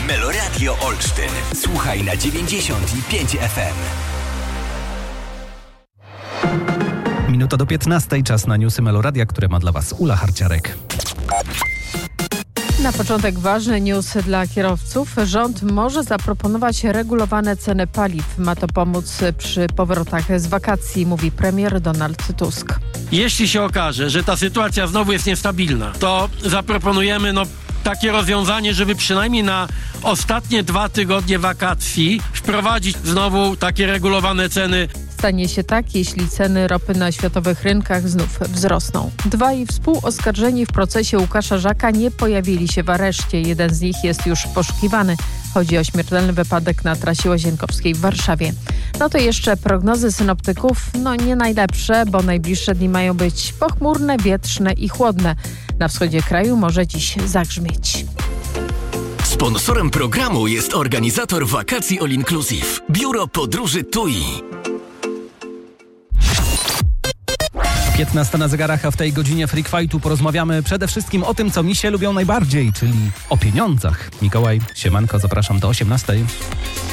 Meloradio Olsztyn. Słuchaj na 95 FM. Minuta do 15, czas na newsy Meloradia, które ma dla Was Ula Harciarek. Na początek ważny news dla kierowców. Rząd może zaproponować regulowane ceny paliw. Ma to pomóc przy powrotach z wakacji, mówi premier Donald Tusk. Jeśli się okaże, że ta sytuacja znowu jest niestabilna, to zaproponujemy takie rozwiązanie, żeby przynajmniej na ostatnie 2 tygodnie wakacji wprowadzić znowu takie regulowane ceny. Stanie się tak, jeśli ceny ropy na światowych rynkach znów wzrosną. 2 współoskarżeni w procesie Łukasza Żaka nie pojawili się w areszcie. Jeden z nich jest już poszukiwany. Chodzi o śmiertelny wypadek na trasie Łazienkowskiej w Warszawie. No to jeszcze prognozy synoptyków, nie najlepsze, bo najbliższe dni mają być pochmurne, wietrzne i chłodne. Na wschodzie kraju może dziś zagrzmieć. Sponsorem programu jest organizator wakacji All Inclusive. Biuro Podróży TUI. 15 na zegarach, a w tej godzinie Freak Fightu porozmawiamy przede wszystkim o tym, co misie lubią najbardziej, czyli o pieniądzach. Mikołaj, siemanko, zapraszam do 18.